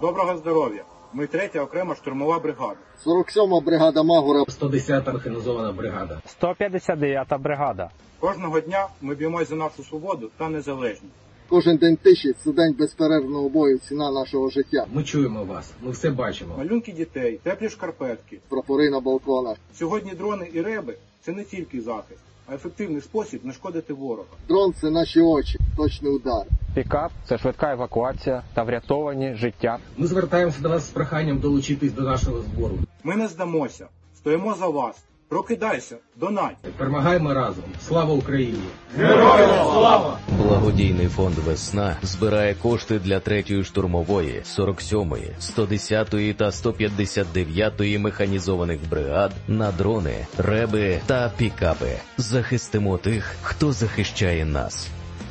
Доброго здоров'я! Ми 3-я окрема штурмова бригада. 47-ма бригада Магура. 110-та механізована бригада. 159-та бригада. Кожного дня ми б'ємось за нашу свободу та незалежність. Кожен день тиші – це день безперервного бою, ціна нашого життя. Ми чуємо вас, ми все бачимо. Малюнки дітей, теплі шкарпетки. Прапори на балконах. Сьогодні дрони і реби – це не тільки захист, а ефективний спосіб нашкодити ворога. Дрон – це наші очі, точний удар. Пікап – це швидка евакуація та врятовані життя. Ми звертаємося до вас з проханням долучитись до нашого збору. Ми не здамося, стоїмо за вас. Прокидайся, донать! Перемагаємо разом. Слава Україні! Героям слава! Благодійний фонд «Весна» збирає кошти для 3-ї штурмової, 47-ї, 110-ї та 159-ї механізованих бригад на дрони, реби та пікапи. Захистимо тих, хто захищає нас.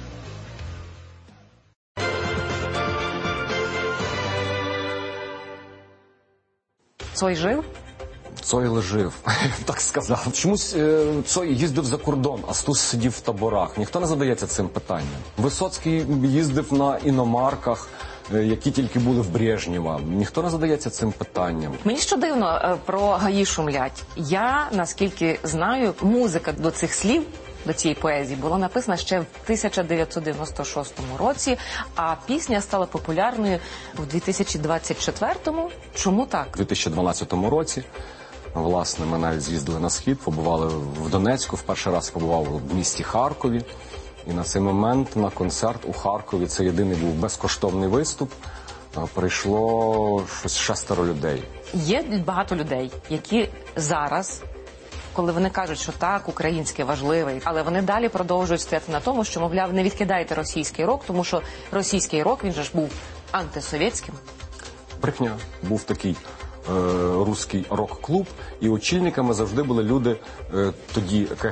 Цой жив? Цой лежив, так сказав. Чомусь Цой їздив за кордон, а Стус сидів в таборах. Ніхто не задається цим питанням. Висоцький їздив на іномарках, які тільки були в Брежнєва. Ніхто не задається цим питанням. Мені що дивно, про гаї шумлять. Я, наскільки знаю, музика до цих слів, до цієї поезії, була написана ще в 1996 році, а пісня стала популярною в 2024-му. Чому так? У 2012 році, власне, ми навіть з'їздили на Схід, побували в Донецьку, в перший раз побував в місті Харкові. І на цей момент на концерт у Харкові, це єдиний був безкоштовний виступ, прийшло щось 6 людей. Є багато людей, які зараз, коли вони кажуть, що так, українське важливе, але вони далі продовжують стояти на тому, що, мовляв, не відкидайте російський рок, тому що російський рок, він же ж був антисовєтським. Брехня. Був такий руський рок-клуб, і очільниками завжди були люди тоді